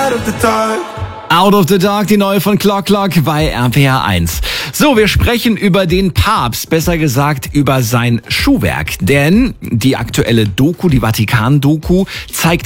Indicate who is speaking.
Speaker 1: Out of the Dark, die neue von Clock Clock bei RPR 1. So, wir sprechen über den Papst, besser gesagt über sein Schuhwerk. Denn die aktuelle Doku, die Vatikan-Doku, zeigt